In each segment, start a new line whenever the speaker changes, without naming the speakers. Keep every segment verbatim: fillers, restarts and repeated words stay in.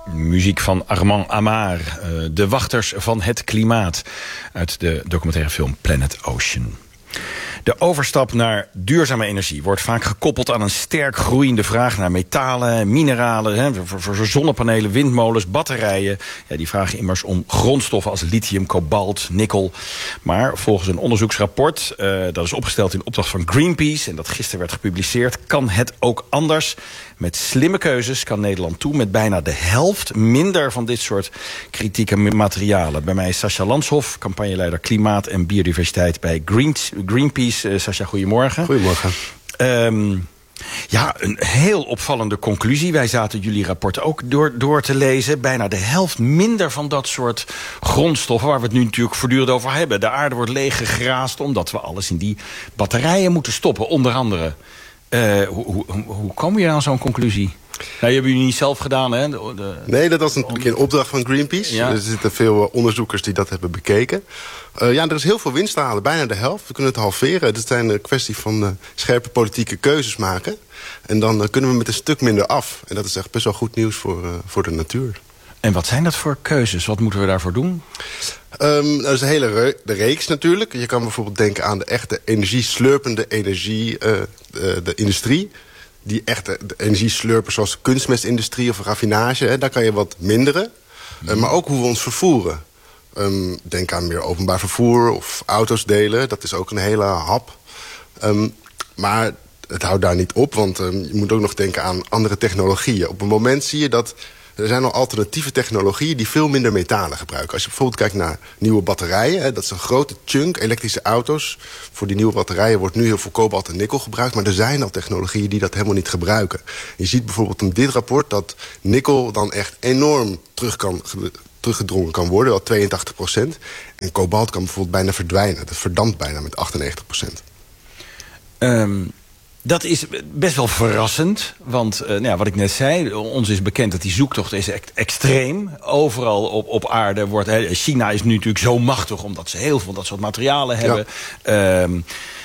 Muziek van Armand Amar, uh, de wachters van het klimaat, uit de documentaire film Planet Ocean. De overstap naar duurzame energie wordt vaak gekoppeld aan een sterk groeiende vraag naar metalen, mineralen, hè, voor, voor zonnepanelen, windmolens, batterijen. Ja, die vragen immers om grondstoffen als lithium, kobalt, nikkel. Maar volgens een onderzoeksrapport, uh, dat is opgesteld in opdracht van Greenpeace en dat gisteren werd gepubliceerd, kan het ook anders. Met slimme keuzes kan Nederland toe met bijna de helft minder van dit soort kritieke materialen. Bij mij is Sascha Lanshoff, campagneleider Klimaat en Biodiversiteit bij Green, Greenpeace. Uh, Sascha, goedemorgen.
Goedemorgen.
Um, ja, een heel opvallende conclusie. Wij zaten jullie rapport ook door, door te lezen. Bijna de helft minder van dat soort grondstoffen, waar we het nu natuurlijk voortdurend over hebben. De aarde wordt leeggegraasd omdat we alles in die batterijen moeten stoppen, onder andere. Uh, hoe, hoe, hoe kom je aan zo'n conclusie? Nou, die hebben jullie niet zelf gedaan, hè? De, de...
Nee, dat was een, een opdracht van Greenpeace. Ja. Er zitten veel onderzoekers die dat hebben bekeken. Uh, ja, er is heel veel winst te halen, bijna de helft. We kunnen het halveren. Het is een kwestie van uh, scherpe politieke keuzes maken. En dan uh, kunnen we met een stuk minder af. En dat is echt best wel goed nieuws voor, uh, voor de natuur.
En wat zijn dat voor keuzes? Wat moeten we daarvoor doen?
Um, dat is een hele re de reeks natuurlijk. Je kan bijvoorbeeld denken aan de echte energieslurpende energie, uh, de, de industrie. Die echte de energie slurpen zoals de kunstmestindustrie of raffinage. Hè, daar kan je wat minderen. Mm. Uh, maar ook hoe we ons vervoeren. Um, denk aan meer openbaar vervoer of auto's delen. Dat is ook een hele hap. Um, maar het houdt daar niet op, want um, je moet ook nog denken aan andere technologieën. Op een moment zie je dat er zijn al alternatieve technologieën die veel minder metalen gebruiken. Als je bijvoorbeeld kijkt naar nieuwe batterijen, hè, dat is een grote chunk elektrische auto's. Voor die nieuwe batterijen wordt nu heel veel kobalt en nikkel gebruikt, maar er zijn al technologieën die dat helemaal niet gebruiken. Je ziet bijvoorbeeld in dit rapport dat nikkel dan echt enorm terug kan, teruggedrongen kan worden, wel tweeëntachtig procent. En kobalt kan bijvoorbeeld bijna verdwijnen. Dat verdampt bijna met achtennegentig procent.
Um... Dat is best wel verrassend, want uh, nou ja, wat ik net zei, ons is bekend dat die zoektocht is echt extreem. Overal op, op aarde wordt, hè, China is nu natuurlijk zo machtig omdat ze heel veel van dat soort materialen hebben. Ja. Um,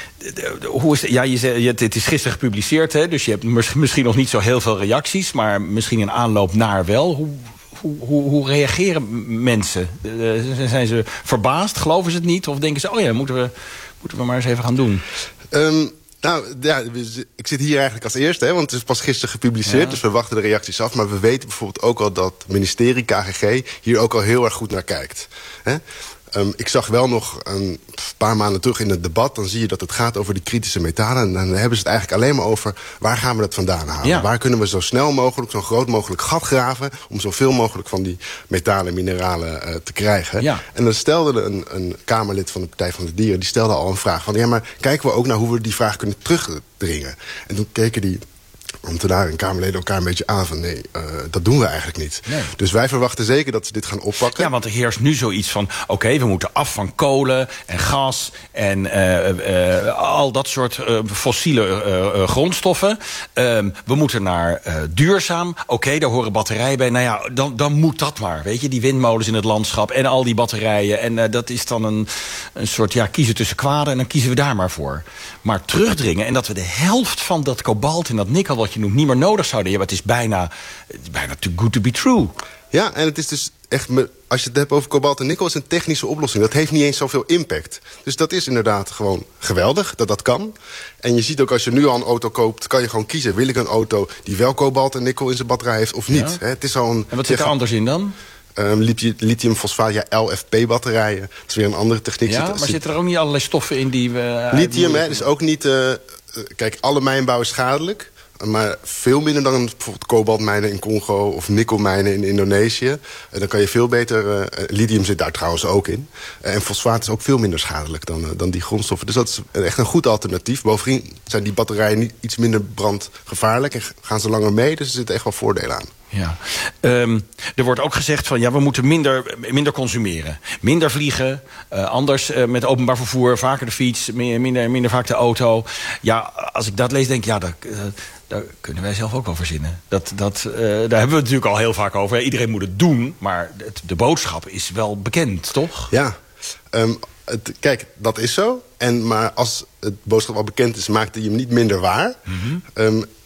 Hoe is het? Ja, je zei, het is gisteren gepubliceerd, hè, dus je hebt misschien nog niet zo heel veel reacties, maar misschien een aanloop naar wel. Hoe, hoe, hoe, hoe reageren mensen? Uh, zijn ze verbaasd? Geloven ze het niet? Of denken ze, oh ja, moeten we, moeten we maar eens even gaan doen?
Um... Nou, ja, ik zit hier eigenlijk als eerste, hè, want het is pas gisteren gepubliceerd. Ja. Dus we wachten de reacties af. Maar we weten bijvoorbeeld ook al dat het ministerie, K G G, hier ook al heel erg goed naar kijkt. Hè? Um, ik zag wel nog een paar maanden terug in het debat, dan zie je dat het gaat over die kritische metalen. En dan hebben ze het eigenlijk alleen maar over, waar gaan we dat vandaan halen? Ja. Waar kunnen we zo snel mogelijk, zo groot mogelijk gat graven om zoveel mogelijk van die metalen en mineralen uh, te krijgen? Ja. En dan stelde een, een Kamerlid van de Partij van de Dieren, die stelde al een vraag van, ja, maar kijken we ook naar hoe we die vraag kunnen terugdringen? En toen keken die ambtenaren en Kamerleden elkaar een beetje aan van, nee, uh, dat doen we eigenlijk niet. Nee. Dus wij verwachten zeker dat ze dit gaan oppakken.
Ja, want er heerst nu zoiets van, oké, okay, we moeten af van kolen en gas en uh, uh, al dat soort uh, fossiele uh, uh, grondstoffen. Um, we moeten naar uh, duurzaam. Oké, okay, daar horen batterijen bij. Nou ja, dan, dan moet dat maar, weet je, die windmolens in het landschap en al die batterijen. En uh, dat is dan een, een soort, ja, kiezen tussen kwaden en dan kiezen we daar maar voor. Maar terugdringen en dat we de helft van dat kobalt en dat nikkel wat je noemt niet meer nodig zouden hebben. Het is bijna, het is bijna too good to be true.
Ja, en het is dus echt, als je het hebt over kobalt en nikkel, is een technische oplossing. Dat heeft niet eens zoveel impact. Dus dat is inderdaad gewoon geweldig, dat dat kan. En je ziet ook, als je nu al een auto koopt, kan je gewoon kiezen, wil ik een auto die wel kobalt en nikkel in zijn batterij heeft of niet. Ja. Het is al een,
en wat zit er anders in dan?
Um, lithiumfosfaat, ja, L F P-batterijen. Dat is weer een andere techniek.
Ja,
zit,
maar zitten er ook niet allerlei stoffen in die we... Uh,
lithium, hè, is ook niet... Uh, kijk, alle mijnbouw is schadelijk. Maar veel minder dan bijvoorbeeld kobaltmijnen in Congo of nikkelmijnen in Indonesië. Uh, dan kan je veel beter... Uh, lithium zit daar trouwens ook in. Uh, en fosfaat is ook veel minder schadelijk dan, uh, dan die grondstoffen. Dus dat is echt een goed alternatief. Bovendien zijn die batterijen niet iets minder brandgevaarlijk en gaan ze langer mee. Dus er zitten echt wel voordelen aan.
Ja. Um, er wordt ook gezegd van, ja, we moeten minder, minder consumeren. Minder vliegen, uh, anders uh, met openbaar vervoer, vaker de fiets, meer, minder, minder vaak de auto. Ja, als ik dat lees, denk ik, ja, dat, uh, dat kunnen wij zelf ook wel verzinnen. Dat, dat, uh, daar hebben we het natuurlijk al heel vaak over. Iedereen moet het doen, maar het, de boodschap is wel bekend, toch?
Ja, um, het, kijk, dat is zo. En, maar als het boodschap al bekend is, maakt hij hem niet minder waar. Mm-hmm. um,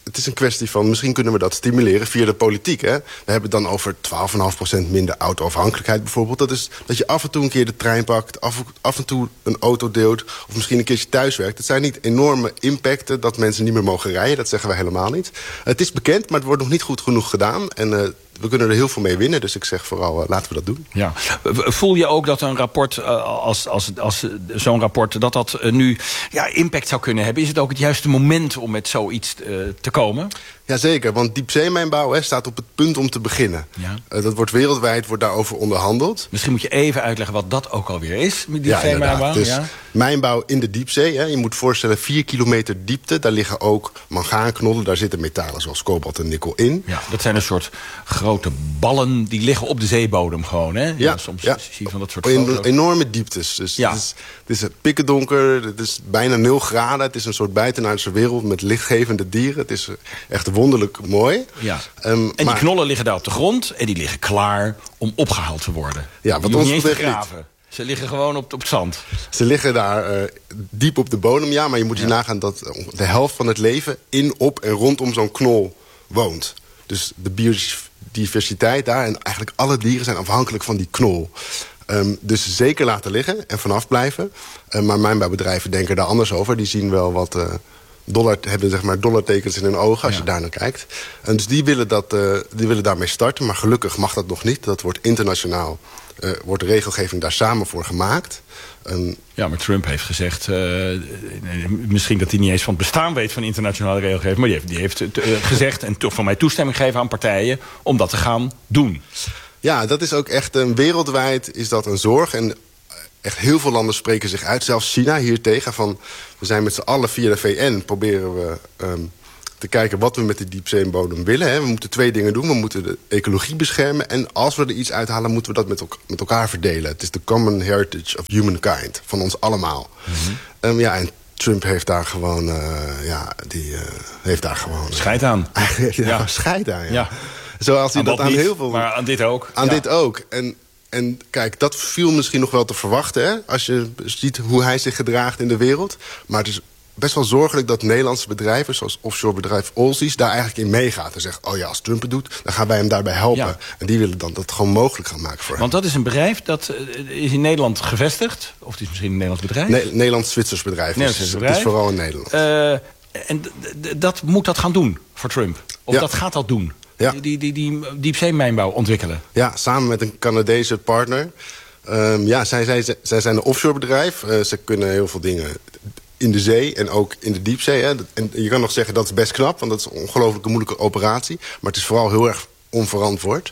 het is een kwestie van, misschien kunnen we dat stimuleren via de politiek. Hè? We hebben het dan over twaalf komma vijf procent minder auto-afhankelijkheid bijvoorbeeld. Dat is dat je af en toe een keer de trein pakt, af, af en toe een auto deelt, of misschien een keertje thuis werkt. Het zijn niet enorme impacten dat mensen niet meer mogen rijden. Dat zeggen wij helemaal niet. Het is bekend, maar het wordt nog niet goed genoeg gedaan. En uh, we kunnen er heel veel mee winnen. Dus ik zeg vooral, uh, laten we dat doen.
Ja. Voel je ook dat een rapport uh, als, als, als zo'n rapport, dat dat uh, nu ja, impact zou kunnen hebben? Is het ook het juiste moment om met zoiets uh, te komen?
Jazeker, want diepzeemijnbouw hè, staat op het punt om te beginnen. Ja. Uh, dat wordt wereldwijd wordt daarover onderhandeld.
Misschien moet je even uitleggen wat dat ook alweer is, diepzeemijnbouw.
Ja, dus
ja.
Mijnbouw in de diepzee. Hè. Je moet voorstellen, vier kilometer diepte. Daar liggen ook mangaanknollen. Daar zitten metalen zoals kobalt en nikkel in.
Ja, dat zijn een soort grote ballen die liggen op de zeebodem gewoon. Hè? Ja,
ja,
soms
ja.
zie je van dat soort
in
foto's.
Enorme dieptes. Dus ja. het, is, het is pikkendonker, het is bijna nul graden. Het is een soort buitenaardse wereld met lichtgevende dieren. Het is echt wonderlijk mooi.
Ja. Um, en die maar, knollen liggen daar op de grond en die liggen klaar om opgehaald te worden.
Ja, wat ons betreft
graven. Ze liggen gewoon op, op het zand.
Ze liggen daar uh, diep op de bodem, ja. Maar je moet je ja. nagaan dat de helft van het leven in, op en rondom zo'n knol woont. Dus de biodiversiteit daar en eigenlijk alle dieren zijn afhankelijk van die knol. Um, dus zeker laten liggen en vanaf blijven. Uh, maar mijnbouwbedrijven denken daar anders over. Die zien wel wat... Uh, Dollar, hebben zeg maar dollartekens in hun ogen als ja. je daar naar kijkt. En dus die willen, dat, uh, die willen daarmee starten. Maar gelukkig mag dat nog niet. Dat wordt internationaal, uh, wordt de regelgeving daar samen voor gemaakt. Um,
ja, maar Trump heeft gezegd... Uh, misschien dat hij niet eens van het bestaan weet van internationale regelgeving... maar die heeft, die heeft uh, gezegd en to, van mij toestemming gegeven aan partijen... om dat te gaan doen.
Ja, dat is ook echt... Uh, wereldwijd is dat een zorg... En echt heel veel landen spreken zich uit. Zelfs China hier tegen. Van, we zijn met z'n allen via de V N... proberen we um, te kijken wat we met de diepzeebodem willen. Hè. We moeten twee dingen doen. We moeten de ecologie beschermen. En als we er iets uithalen, moeten we dat met, elk met elkaar verdelen. Het is de common heritage of humankind. Van ons allemaal. Mm-hmm. um, ja, en Trump heeft daar gewoon... Uh, ja, die uh, heeft daar gewoon... Uh,
scheid aan.
ja, ja. Scheid aan, ja. ja. Zoals hij
aan
dat aan
niet,
heel veel...
Maar aan dit ook.
Aan
ja.
dit ook. En... En kijk, dat viel misschien nog wel te verwachten... Hè? Als je ziet hoe hij zich gedraagt in de wereld. Maar het is best wel zorgelijk dat Nederlandse bedrijven... zoals offshore bedrijf Allseas daar eigenlijk in meegaat. En zegt, oh ja, als Trump het doet, dan gaan wij hem daarbij helpen. Ja. En die willen dan dat gewoon mogelijk gaan maken voor hem.
Want dat is een bedrijf, dat is in Nederland gevestigd. Of het is misschien een Nederlands bedrijf.
Nee, Nederlands-Zwitsers bedrijf.
Nederlands
dus
bedrijf.
Het is vooral in Nederland.
Uh, en dat moet dat gaan doen voor Trump? Of ja. dat gaat dat doen? Ja. Die, die, die diepzeemijnbouw ontwikkelen.
Ja, samen met een Canadese partner. Um, ja, zij, zij, zij zijn een offshore bedrijf. Uh, ze kunnen heel veel dingen in de zee en ook in de diepzee. Hè. En je kan nog zeggen dat is best knap, want dat is een ongelooflijk moeilijke operatie. Maar het is vooral heel erg onverantwoord.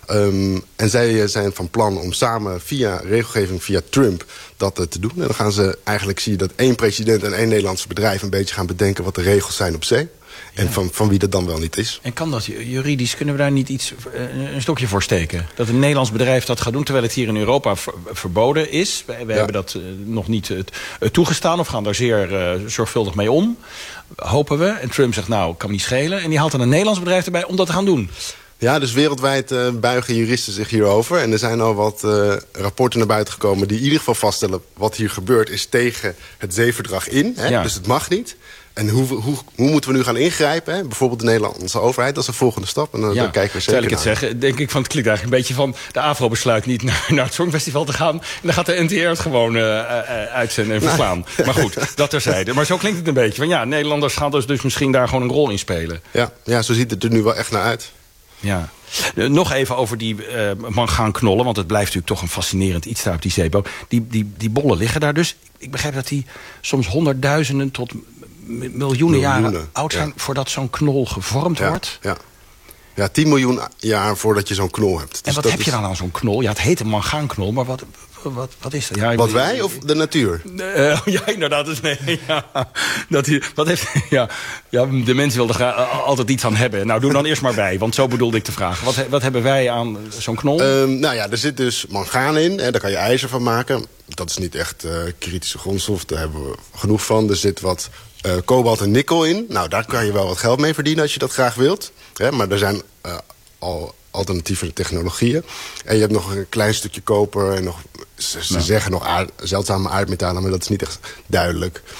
Um, en zij zijn van plan om samen via regelgeving, via Trump, dat uh, te doen. En dan gaan ze eigenlijk, zie je dat één president en één Nederlandse bedrijf een beetje gaan bedenken wat de regels zijn op zee. En ja. van, van wie dat dan wel niet is.
En kan dat juridisch? Kunnen we daar niet iets, een stokje voor steken? Dat een Nederlands bedrijf dat gaat doen, terwijl het hier in Europa ver, verboden is. We, we ja. hebben dat uh, nog niet uh, toegestaan of gaan daar zeer uh, zorgvuldig mee om. Hopen we. En Trump zegt, nou, kan me niet schelen. En die haalt dan een Nederlands bedrijf erbij om dat te gaan doen.
Ja, dus wereldwijd uh, buigen juristen zich hierover. En er zijn al wat uh, rapporten naar buiten gekomen... die in ieder geval vaststellen wat hier gebeurt... is tegen het zeeverdrag in. Hè? Ja. Dus het mag niet. En hoe, hoe, hoe moeten we nu gaan ingrijpen? Hè? Bijvoorbeeld de Nederlandse overheid, dat is een volgende stap. En dan,
ja,
dan kijken we zeker
terwijl ik het zeg, denk ik van het klinkt eigenlijk een beetje van... de AVRO besluit niet naar, naar het Songfestival te gaan... en dan gaat de N T R het gewoon uh, uh, uitzenden en verslaan. Nou. Maar goed, dat terzijde. Maar zo klinkt het een beetje. Van ja, Nederlanders gaan dus, dus misschien daar gewoon een rol in spelen.
Ja, ja, zo ziet het er nu wel echt naar uit.
Ja. Uh, nog even over die uh, mangaanknollen, want het blijft natuurlijk toch een fascinerend iets daar op die zeebodem. Die, die, die bollen liggen daar dus. Ik begrijp dat die soms honderdduizenden tot miljoenen, miljoenen jaren oud zijn... Ja. voordat zo'n knol gevormd
ja,
wordt.
Ja. Ja, tien miljoen jaar voordat je zo'n knol hebt. Dus
en wat heb is... je dan aan zo'n knol? Ja, het heet een mangaanknol, maar wat, wat, wat is dat? Ja,
wat wij of de natuur?
Uh, ja, inderdaad. Dus nee, ja, dat die, wat heeft, ja, ja, de mensen wilden graag altijd iets aan hebben. Nou, doe dan eerst maar bij, want zo bedoelde ik te vragen. Wat, wat hebben wij aan zo'n knol?
Um, nou ja, er zit dus mangaan in. Hè, daar kan je ijzer van maken. Dat is niet echt uh, kritische grondstof. Daar hebben we genoeg van. Er zit wat uh, kobalt en nikkel in. Nou, daar kan je wel wat geld mee verdienen als je dat graag wilt. Hè, maar er zijn uh, al alternatieve technologieën. En je hebt nog een klein stukje koper en nog, ze, ze nou. zeggen nog aard, zeldzame aardmetalen, maar dat is niet echt duidelijk.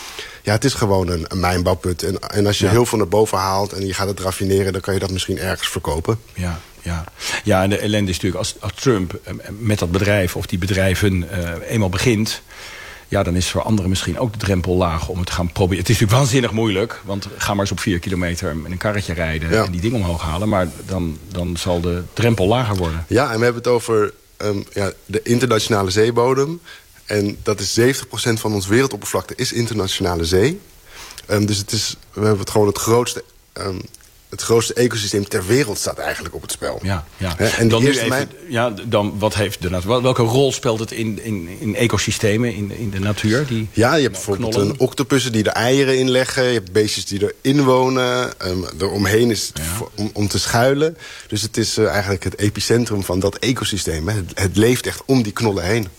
ja, het is gewoon een, een mijnbouwput. En, en als je ja. heel veel naar boven haalt en je gaat het raffineren, dan kan je dat misschien ergens verkopen.
Ja. Ja. ja, en de ellende is natuurlijk als, als Trump met dat bedrijf of die bedrijven uh, eenmaal begint, ja, dan is voor anderen misschien ook de drempel laag om het te gaan proberen. Het is natuurlijk waanzinnig moeilijk, want ga maar eens op vier kilometer met een karretje rijden ja. en die ding omhoog halen. Maar dan, dan zal de drempel lager worden.
Ja, en we hebben het over um, ja, de internationale zeebodem. En dat is zeventig procent van ons wereldoppervlakte is internationale zee. Um, dus het is, we hebben het gewoon het grootste... Um, Het grootste ecosysteem ter wereld staat eigenlijk op het spel.
Ja, ja.
He, en
dan, nu even,
mijn...
ja, dan wat heeft de natuur? Welke rol speelt het in, in, in ecosystemen, in, in de natuur? Die
ja, je hebt bijvoorbeeld knollen. Een octopussen die er eieren in leggen. Je hebt beestjes die erin wonen. Um, eromheen is het ja. om, om te schuilen. Dus het is uh, eigenlijk het epicentrum van dat ecosysteem. Hè. Het, het leeft echt om die knollen heen.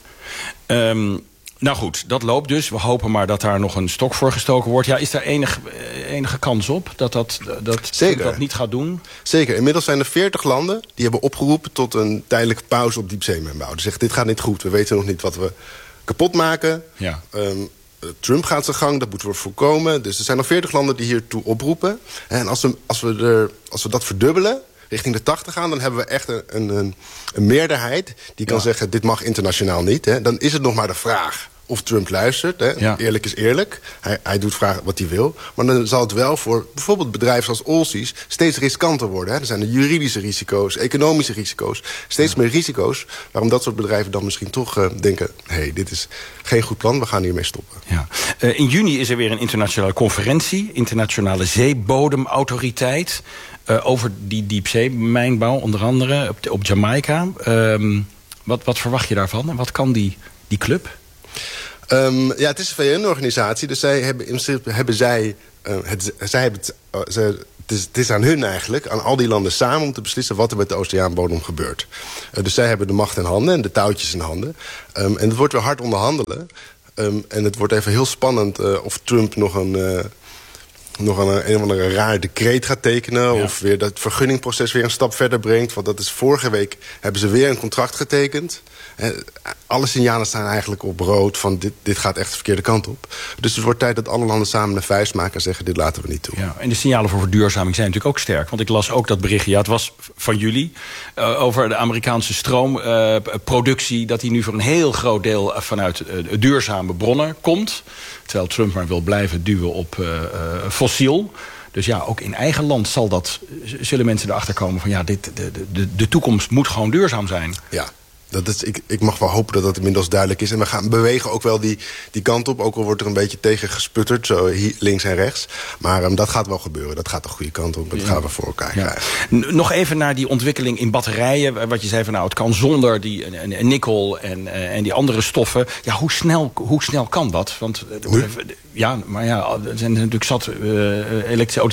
Um, Nou goed, dat loopt dus. We hopen maar dat daar nog een stok voor gestoken wordt. Ja, is daar enig, enige kans op dat dat, dat,
Zeker.
dat niet gaat doen?
Zeker. Inmiddels zijn er veertig landen die hebben opgeroepen tot een tijdelijke pauze op diepzeemijnbouw. Die zeggen, dit gaat niet goed. We weten nog niet wat we kapot maken. Ja. Um, Trump gaat zijn gang, dat moeten we voorkomen. Dus er zijn nog veertig landen die hiertoe oproepen. En als we, als we, er, als we dat verdubbelen, richting de tachtig gaan, dan hebben we echt een, een, een meerderheid die kan ja. zeggen, dit mag internationaal niet. Hè. Dan is het nog maar de vraag of Trump luistert. Hè. Ja. Eerlijk is eerlijk. Hij, hij doet vragen wat hij wil. Maar dan zal het wel voor bijvoorbeeld bedrijven zoals Allseas steeds riskanter worden. Hè. Er zijn de juridische risico's, economische risico's. Steeds ja. meer risico's. Waarom dat soort bedrijven dan misschien toch uh, denken, hé, hey, dit is geen goed plan, we gaan hiermee stoppen.
Ja. Uh, in juni is er weer een internationale conferentie, Internationale Zeebodemautoriteit, Uh, over die diepzeemijnbouw, onder andere op, op Jamaica. Um, wat, wat verwacht je daarvan en wat kan die, die club?
Um, ja, het is een V N-organisatie, dus zij hebben, in principe hebben zij, uh, het, zij hebben het, uh, zij, het, is, het is aan hun eigenlijk, aan al die landen samen, om te beslissen wat er met de oceaanbodem gebeurt. Uh, dus zij hebben de macht in handen en de touwtjes in handen. Um, en het wordt weer hard onderhandelen. Um, en het wordt even heel spannend uh, of Trump nog een Uh, nog een, een of andere raar decreet gaat tekenen, ja. of weer dat vergunningproces weer een stap verder brengt. Want dat is vorige week hebben ze weer een contract getekend. En alle signalen staan eigenlijk op rood van dit, dit gaat echt de verkeerde kant op. Dus het wordt tijd dat alle landen samen een vuist maken en zeggen, dit laten we niet toe.
Ja, en de signalen voor verduurzaming zijn natuurlijk ook sterk. Want ik las ook dat berichtje, ja, het was van jullie, uh, over de Amerikaanse stroomproductie, uh, dat die nu voor een heel groot deel vanuit uh, duurzame bronnen komt. Terwijl Trump maar wil blijven duwen op uh, uh, fossiel. Dus ja, ook in eigen land zal dat, zullen mensen erachter komen van ja, dit, de, de, de toekomst moet gewoon duurzaam zijn.
Ja. Dat is, ik, ik mag wel hopen dat dat inmiddels duidelijk is. En we gaan bewegen ook wel die, die kant op. Ook al wordt er een beetje tegen gesputterd, zo hier, links en rechts. Maar um, dat gaat wel gebeuren. Dat gaat de goede kant op. Dat ja. gaan we voor elkaar ja. krijgen.
Nog even naar die ontwikkeling in batterijen. Wat je zei van nou, het kan zonder die uh, nikkel en, uh, en die andere stoffen. Ja, hoe snel, hoe snel kan dat? Want uh, ja, maar ja, er zijn natuurlijk zat uh, elektrische auto's